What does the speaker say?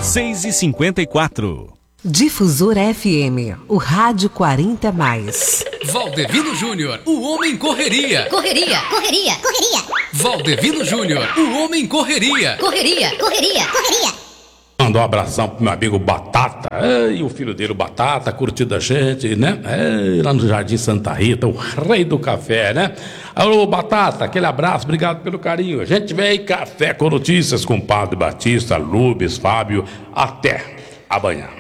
6h54. Difusora FM, o rádio 40+. Valdevino Júnior, o homem correria. Correria, correria, correria. Valdevino Júnior, o homem correria. Correria, correria, correria. Mandou um abração pro meu amigo Batata, e o filho dele, o Batata, curtindo a gente, né? Lá no Jardim Santa Rita, o rei do café, né? Alô, Batata, aquele abraço, obrigado pelo carinho. A gente vem aí, Café com Notícias com Padre Batista, Lubes, Fábio, até amanhã.